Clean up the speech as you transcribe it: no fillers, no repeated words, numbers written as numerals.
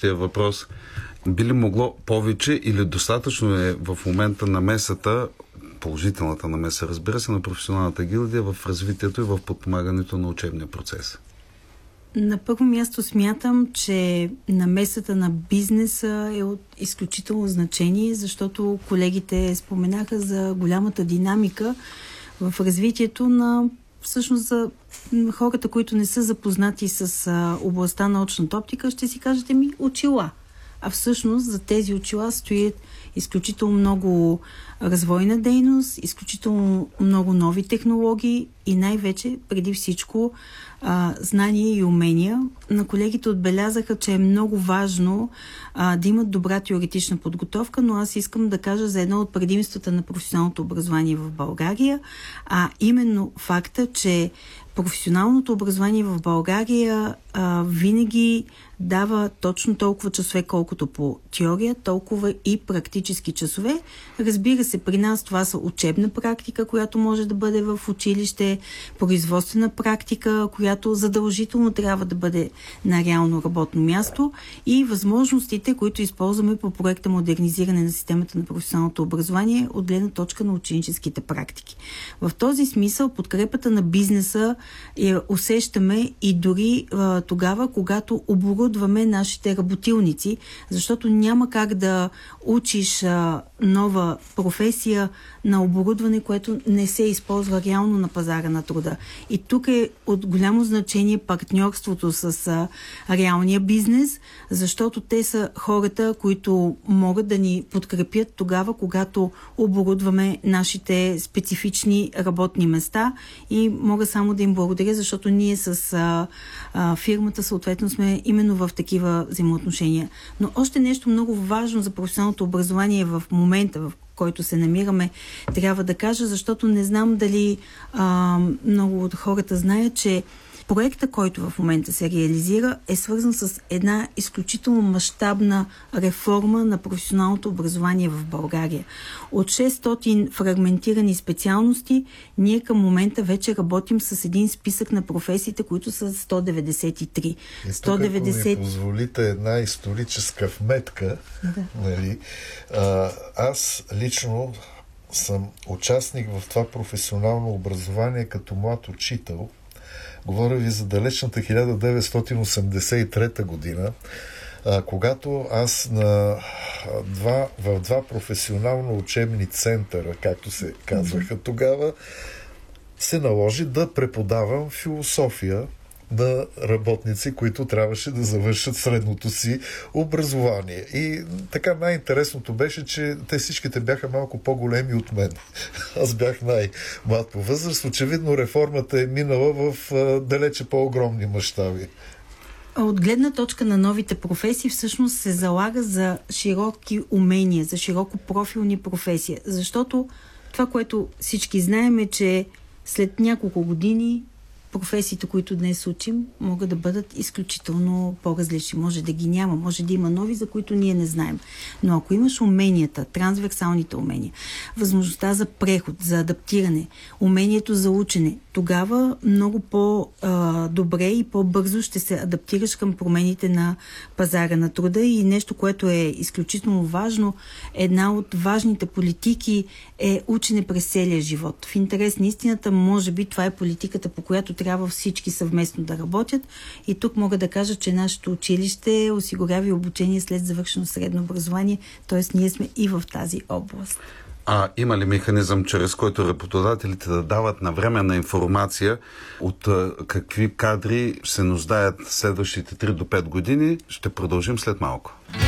следващия въпрос. Би ли могло повече или достатъчно е в момента намесата, положителната намеса, разбира се, на професионалната гилдия в развитието и в подпомагането на учебния процес? На първо място смятам, че намесата на бизнеса е от изключително значение, защото колегите споменаха за голямата динамика в развитието на всъщност за хората, които не са запознати с областта на очната оптика, ще си кажете очила. А всъщност за тези очила стоят изключително много развойна дейност, изключително много нови технологии и най-вече, преди всичко, знания и умения. На колегите отбелязаха, че е много важно да имат добра теоретична подготовка, но аз искам да кажа за едно от предимствата на професионалното образование в България, а именно факта, че професионалното образование в България винаги дава точно толкова часове, колкото по теория, толкова и практически часове. Разбира се, при нас това са учебна практика, която може да бъде в училище, производствена практика, която задължително трябва да бъде на реално работно място и възможностите, които използваме по проекта Модернизиране на системата на професионалното образование от гледна точка на ученическите практики. В този смисъл подкрепата на бизнеса усещаме и дори тогава, когато оборудваме нашите работилници, защото няма как да учиш нова професия на оборудване, което не се използва реално на пазара на труда. И тук е от голямо значение партньорството с реалния бизнес, защото те са хората, които могат да ни подкрепят тогава, когато оборудваме нашите специфични работни места и мога само да им благодаря, защото ние с фирмата съответно сме именно в такива взаимоотношения. Но още нещо много важно за професионалното образование в момента, в който се намираме, трябва да кажа, защото не знам дали много от хората знаят, че проекта, който в момента се реализира, е свързан с една изключително мащабна реформа на професионалното образование в България. От 600 фрагментирани специалности, ние към момента вече работим с един списък на професиите, които са 193. И тук, ако ми позволите една историческа вметка, нали, аз лично съм участник в това професионално образование като млад учител. Говоря ви за далечната 1983 година, когато аз в два професионално учебни центъра, както се казваха тогава, се наложи да преподавам философия на работници, които трябваше да завършат средното си образование. И така най-интересното беше, че те всичките бяха малко по-големи от мен. Аз бях най-млад по възраст. Очевидно реформата е минала в далече по-огромни мащаби. От гледна точка на новите професии всъщност се залага за широки умения, за широко профилни професии. Защото това, което всички знаем е, че след няколко години професиите, които днес учим, могат да бъдат изключително по-различни. Може да ги няма, може да има нови, за които ние не знаем. Но ако имаш уменията, трансверсалните умения, възможността за преход, за адаптиране, умението за учене, тогава много по-добре и по-бързо ще се адаптираш към промените на пазара на труда. И нещо, което е изключително важно, една от важните политики е учене през целия живот. В интерес на истината, може би това е политиката, по която трябва всички съвместно да работят. И тук мога да кажа, че нашето училище осигурява и обучение след завършено средно образование, т.е. ние сме и в тази област. А има ли механизъм, чрез който работодателите да дават навременна информация от какви кадри се нуждаят следващите 3 до 5 години? Ще продължим след малко.